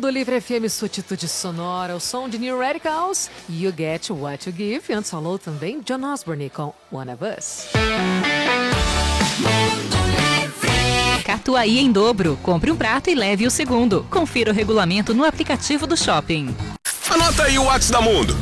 Mundo Livre FM, sua atitude sonora, o som de New Radicals, You Get What You Give. Antes falou também John Osborne com One of Us. Catuaí em dobro. Compre um prato e leve o segundo. Confira o regulamento no aplicativo do shopping. Anota aí o WhatsApp da Mundo.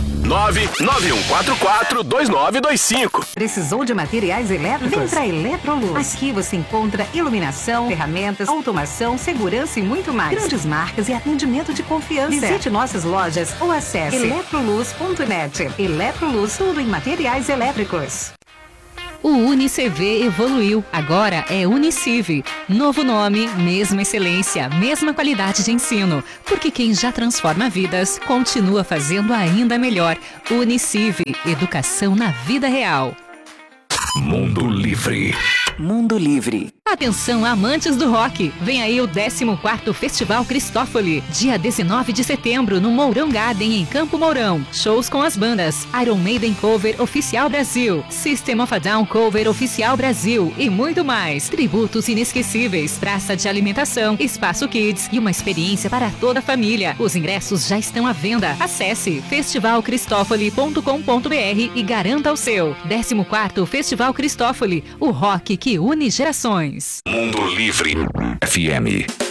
991442925. Precisou de materiais elétricos? Vem pra Eletroluz. Aqui você encontra iluminação, ferramentas, automação, segurança e muito mais. Grandes marcas e atendimento de confiança. Visite nossas lojas ou acesse eletroluz.net. Eletroluz, tudo em materiais elétricos. O UniCV evoluiu, agora é Uniciv. Novo nome, mesma excelência, mesma qualidade de ensino. Porque quem já transforma vidas, continua fazendo ainda melhor. Uniciv, educação na vida real. Mundo Livre. Mundo Livre. Atenção, amantes do rock! Vem aí o 14º Festival Cristófoli, dia 19 de setembro, no Mourão Garden, em Campo Mourão. Shows com as bandas Iron Maiden Cover Oficial Brasil, System of a Down Cover Oficial Brasil e muito mais. Tributos inesquecíveis, praça de alimentação, espaço kids e uma experiência para toda a família. Os ingressos já estão à venda. Acesse festivalcristofoli.com.br e garanta o seu. 14º Festival Cristófoli, o rock que une gerações. Mundo Livre FM.